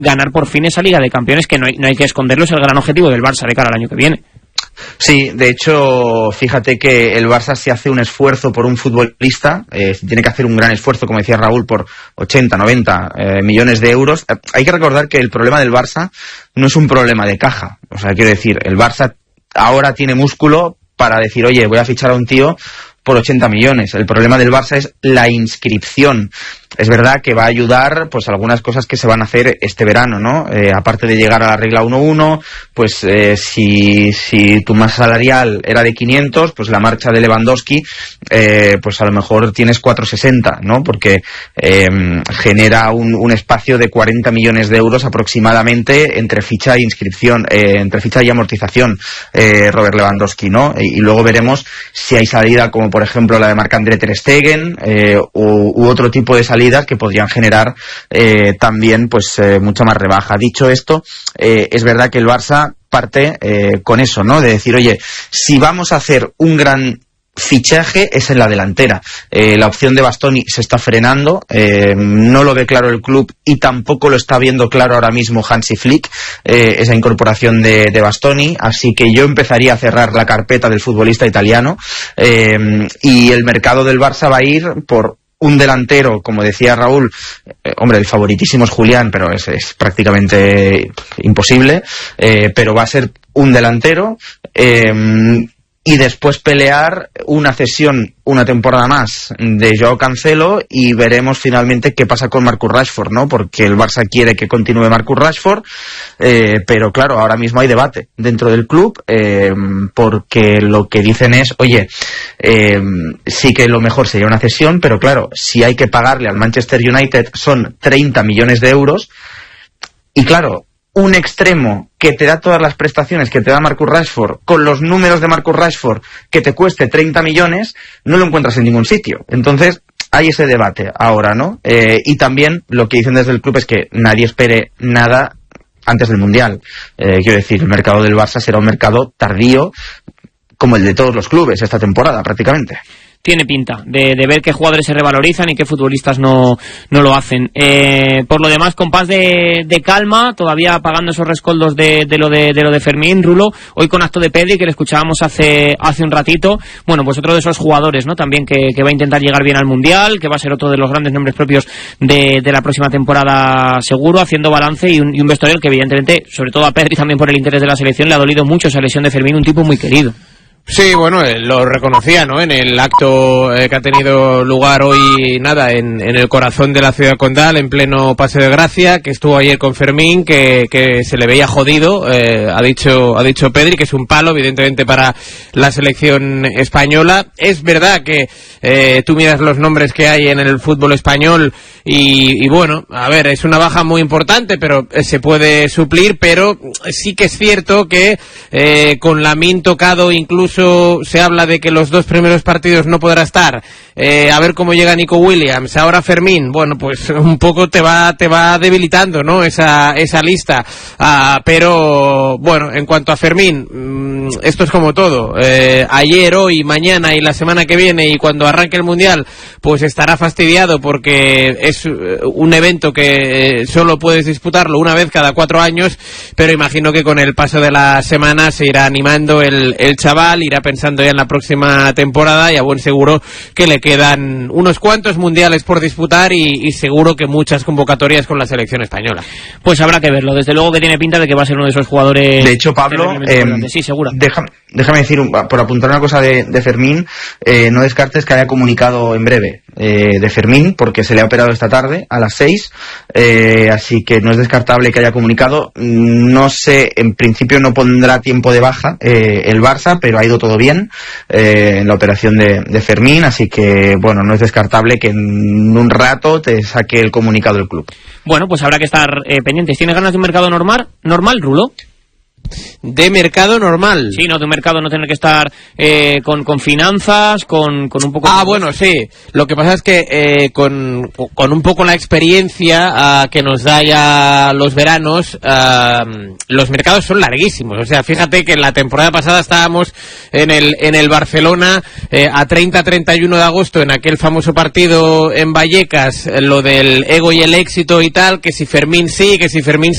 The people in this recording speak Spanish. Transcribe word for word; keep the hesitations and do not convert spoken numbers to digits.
ganar por fin esa Liga de Campeones, que no hay, no hay que esconderlo, es el gran objetivo del Barça de cara al año que viene. Sí, de hecho, fíjate que el Barça se hace un esfuerzo por un futbolista, eh, tiene que hacer un gran esfuerzo, como decía Raúl, por ochenta, noventa eh, millones de euros. Eh, hay que recordar que el problema del Barça no es un problema de caja. O sea, quiero decir, el Barça ahora tiene músculo para decir, oye, voy a fichar a un tío por ochenta millones. El problema del Barça es la inscripción. Es verdad que va a ayudar pues algunas cosas que se van a hacer este verano, ¿no? Eh, aparte de llegar a la regla uno uno, pues eh, si, si tu masa salarial era de quinientos, pues la marcha de Lewandowski, eh, pues a lo mejor tienes cuatrocientos sesenta, ¿no? Porque eh, genera un, un espacio de cuarenta millones de euros aproximadamente entre ficha e inscripción, eh, entre ficha y amortización, eh, Robert Lewandowski, ¿no? Y, y luego veremos si hay salida como por ejemplo la de Marc-André Ter Stegen, eh, u, u otro tipo de salida que podrían generar eh, también pues eh, mucha más rebaja. Dicho esto, eh, es verdad que el Barça parte eh, con eso, ¿no? De decir, oye, si vamos a hacer un gran fichaje es en la delantera. Eh, la opción de Bastoni se está frenando, eh, no lo ve claro el club y tampoco lo está viendo claro ahora mismo Hansi Flick, eh, esa incorporación de, de Bastoni, así que yo empezaría a cerrar la carpeta del futbolista italiano, eh, y el mercado del Barça va a ir por un delantero, como decía Raúl, eh, hombre, el favoritísimo es Julián, pero es, es prácticamente imposible, eh, pero va a ser un delantero, eh, y después pelear una cesión una temporada más de Joao Cancelo y veremos finalmente qué pasa con Marcus Rashford, ¿no? Porque el Barça quiere que continúe Marcus Rashford, eh, pero claro, ahora mismo hay debate dentro del club, eh, porque lo que dicen es, oye, eh, sí que lo mejor sería una cesión, pero claro, si hay que pagarle al Manchester United son treinta millones de euros, y claro, un extremo que te da todas las prestaciones que te da Marcus Rashford, con los números de Marcus Rashford, que te cueste treinta millones, no lo encuentras en ningún sitio. Entonces, hay ese debate ahora, ¿no? Eh, y también lo que dicen desde el club es que nadie espere nada antes del Mundial. Eh, quiero decir, el mercado del Barça será un mercado tardío, como el de todos los clubes esta temporada, prácticamente. Tiene pinta de, de ver qué jugadores se revalorizan y qué futbolistas no, no lo hacen. Eh, por lo demás, compás de, de calma, todavía pagando esos rescoldos de, de, lo de, de lo de Fermín, Rulo, hoy con acto de Pedri, que le escuchábamos hace, hace un ratito. Bueno, pues otro de esos jugadores, ¿no? También que, que va a intentar llegar bien al Mundial, que va a ser otro de los grandes nombres propios de, de la próxima temporada seguro, haciendo balance y un, y un vestuario que evidentemente, sobre todo a Pedri también por el interés de la selección, le ha dolido mucho esa lesión de Fermín, un tipo muy querido. Sí, bueno, él lo reconocía, ¿no? En el acto eh, que ha tenido lugar hoy, nada, en, en el corazón de la ciudad condal, en pleno Paseo de Gracia, que estuvo ayer con Fermín, que, que se le veía jodido, eh, ha dicho, ha dicho Pedri, que es un palo, evidentemente, para la selección española. Es verdad que eh, tú miras los nombres que hay en el fútbol español y, y bueno, a ver, es una baja muy importante, pero se puede suplir, pero sí que es cierto que eh, con Lamine tocado incluso se habla de que los dos primeros partidos no podrá estar, eh, a ver cómo llega Nico Williams, ahora Fermín, bueno, pues un poco te va te va debilitando, ¿no? Esa esa lista, ah, pero bueno, en cuanto a Fermín, mmm, esto es como todo, eh, ayer, hoy, mañana y la semana que viene y cuando arranque el Mundial, pues estará fastidiado porque es un evento que solo puedes disputarlo una vez cada cuatro años, pero imagino que con el paso de la semana se irá animando el, el chaval, irá pensando ya en la próxima temporada y a buen seguro que le quedan unos cuantos mundiales por disputar y, y seguro que muchas convocatorias con la selección española. Pues habrá que verlo, desde luego que tiene pinta de que va a ser uno de esos jugadores. De hecho, Pablo, eh, sí, seguro. Déjame, déjame decir, por apuntar una cosa de, de Fermín, eh, no descartes que haya comunicado en breve eh, de Fermín, porque se le ha operado esta tarde a las seis, eh, así que no es descartable que haya comunicado. No sé, en principio no pondrá tiempo de baja eh, el Barça, pero ha ido todo bien eh, en la operación de, de Fermín, así que bueno, no es descartable que en un rato te saque el comunicado del club. Bueno, pues habrá que estar eh, pendientes. ¿Tienes ganas de un mercado normal, normal, Rulo? De mercado normal. Sí, no, de un mercado no tener que estar eh, con, con finanzas, con, con un poco... Ah, bueno, sí. Lo que pasa es que eh, con, con un poco la experiencia uh, que nos da ya los veranos, uh, los mercados son larguísimos. O sea, fíjate que en la temporada pasada estábamos en el, en el Barcelona eh, a treinta a treinta y uno de agosto, en aquel famoso partido en Vallecas, lo del ego y el éxito y tal, que si Fermín sí, que si Fermín